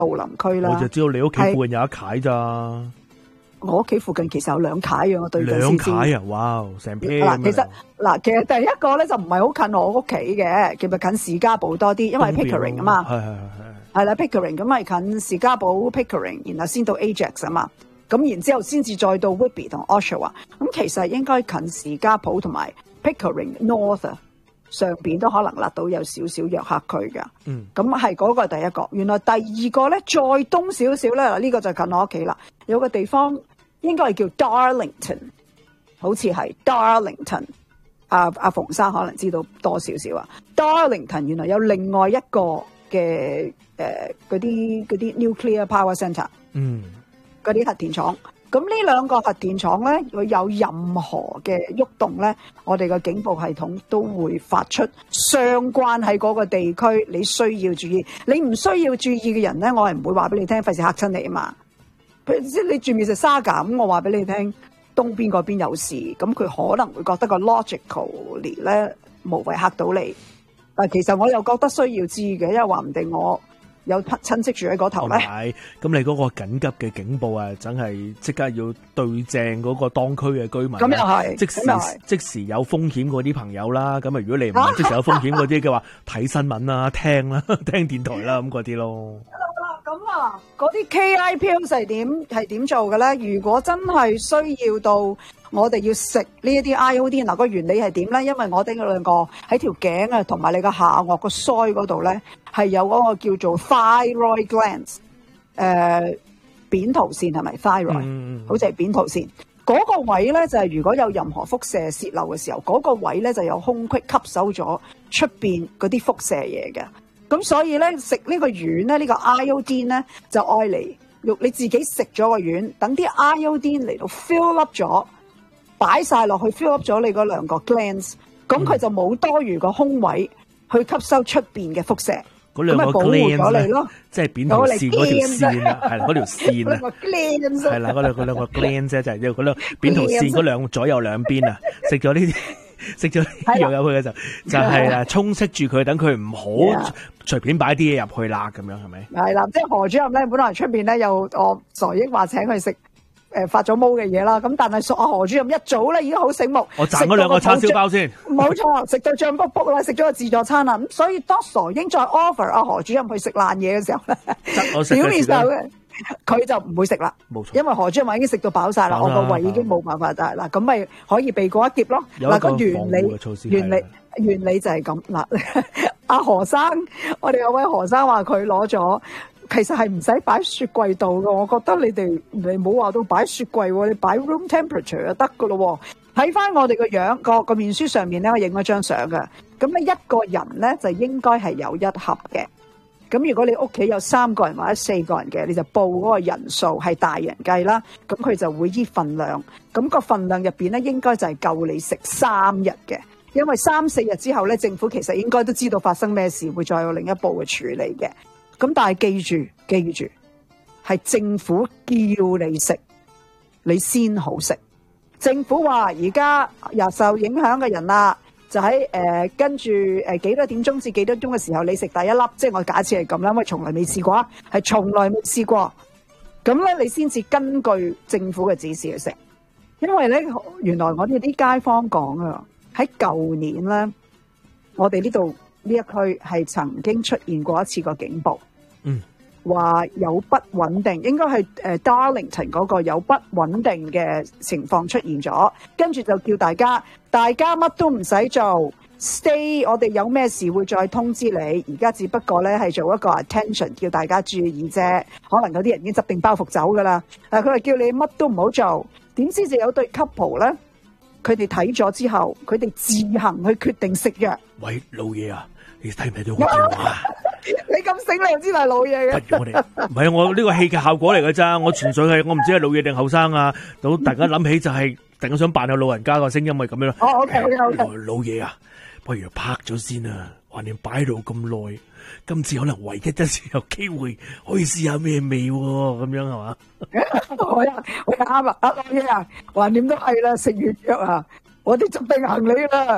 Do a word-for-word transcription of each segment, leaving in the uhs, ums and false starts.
杜林區啦。 我就知道你屋企附近有一契咋。 我屋企附近其實有兩契嘅，我對對兩契啊！哇，成片嗱，其實嗱，其實第一個咧就唔係好近我屋企嘅，其實近士嘉堡多啲，因為 Pickering 啊嘛。 係係係係。 係啦 ，Pickering 咁係近士嘉堡 Pickering，然後先到 Ajax 啊嘛。咁然之後先至再到 Whitby 同 Oshawa。咁其實應該近士嘉堡同埋 Pickering North 上邊都可能勒到有少少約克區㗎。嗯。咁係嗰個第一個。原來第二個咧再東少少咧，嗱、這、呢個就近我屋企啦。有個地方應該係叫 Darlington， 好似係 Darlington。阿阿馮生可能知道多少少啊。Darlington 原來有另外一個嘅誒嗰啲嗰啲 nuclear power centre，嗯，嗰啲核電廠。咁呢兩個核電廠咧，佢有任何嘅喐動咧，我哋嘅警報系統都會發出相關喺嗰個地區你需要注意。你唔需要注意嘅人咧，我係唔會話俾你聽，費事嚇親你啊嘛。譬如即係你住面食沙架咁，我話俾你聽，東邊嗰邊有事，咁佢可能會覺得個 logically 咧無謂嚇到你。但其實我又覺得需要知嘅，因為話唔定我有親戚住喺嗰頭咧。 係，咁你嗰個緊急嘅警報啊，真係即刻要對正嗰個當區嘅居民。咁又係，即時即時有風險嗰啲朋友啦。咁啊，如果你唔係即時有風險嗰啲嘅話，睇新聞啦，聽啦，聽電台啦，咁嗰啲咯。 咁啊，嗰啲 K I pills 係點係點做嘅咧？如果真係需要到我哋要食呢一啲 I O D， 嗱個原理係點咧？因為我哋嗰兩個喺條頸啊，同埋你個下顎個腮嗰度咧，係有嗰個叫做 thyroid glands，誒、呃、扁桃腺係咪 thyroid？、嗯、好似係扁桃腺嗰、那個位咧，就係、是、如果有任何輻射泄漏嘅時候，嗰、那個位咧就有空隙吸收咗出邊嗰啲輻射嘢嘅。咁所以咧食呢個丸咧，呢個 iodine 咧就愛嚟用你自己食咗個丸，等啲 iodine 嚟到 fill up 咗，擺晒落去 fill up 咗你嗰兩個 glands， 咁佢就冇多餘個空位去吸收出邊嘅輻射， 咁咪保護咗你咯。即係扁桃腺嗰條線啊，係啦，嗰條線啊，係啦，嗰兩嗰兩個 glands 啫，就係嗰兩扁桃腺嗰兩左右兩邊啊，食咗呢啲。食咗啲藥入去嘅時候，就係啦，充斥住佢，等佢唔好隨便擺啲嘢入去啦，咁樣係咪？係啦，即係何主任咧，本來出邊咧有我傻英話請佢食誒發咗毛嘅嘢啦，咁但係阿何主任一早咧已經好醒目，我賺咗兩個叉燒包先，冇錯，食到脹卜卜啦，食咗個自助餐啦，咁所以當傻英再 offer 阿何主任去食爛嘢嘅時候咧，表面上咧。佢就唔會食啦，冇錯，因為何主任已經食到飽晒啦，我個胃已經冇辦法大啦，咁咪可以避過一劫咯。嗱個原理，原理原理就係咁嗱。阿何生，我哋有位何生話佢攞咗，其實係唔使擺雪櫃度嘅。我覺得你哋你冇話到擺雪櫃，你擺 room temperature 就得噶咯。睇翻我哋個樣個個面書上面咧，我影咗張相嘅。咁咧一個人咧就應該係有一盒嘅。咁如果你屋企有三個人或者四個人嘅，你就報嗰個人數係大人計啦。咁佢就會依份量，咁個份量入邊咧應該就係夠你食三日嘅。因為三四日之後咧，政府其實應該都知道發生咩事，會再有另一步嘅處理嘅。咁但係記住，記住係政府叫你食，你先好食。政府話而家又受影響嘅人啦。就喺誒、呃、跟住誒、呃、幾多點鐘至幾多鐘嘅時候，你食第一粒，即係我假設係咁啦，因為從來未試過，係從來未試過。咁咧，你先至根據政府嘅指示去食。因為咧，原來我哋啲街坊講啊，喺舊年咧，我哋呢度呢一區係曾經出現過一次個警報，嗯，話有不穩定，應該係誒 Darlington 嗰個有不穩定嘅情況出現咗，跟住就叫大家。大家乜都唔使做 ，stay。我哋有咩事會再通知你。而家只不過咧係做一個 attention，叫大家注意啫。可能有啲人已經執定包袱走噶啦。誒，佢話叫你乜都唔好做。點知就有對 couple 咧，佢哋睇咗之後，佢哋自行去決定食藥。喂，老嘢啊，你睇唔睇到我電話？你咁醒，你又知係老嘢嘅？不如我哋唔係我呢個戲劇效果嚟嘅咋？我純粹係我唔知係老嘢定後生啊。到大家諗起就係、是。突然間想扮個老人家個聲音咪咁樣咯。哦 ，OK OK OK。老嘢啊，不如拍咗先啊！橫掂擺到咁耐，今次可能唯一一次有機會可以試下咩味喎，咁樣係嘛？我呀，我啱啦，阿老嘢啊，橫掂都係啦，食完藥啊，我哋執定行李啦。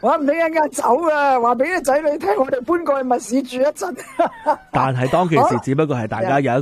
話唔定一陣走啊！話俾啲仔女聽，我哋搬過去密市住一陣。 但係當其時，只不過係大家有一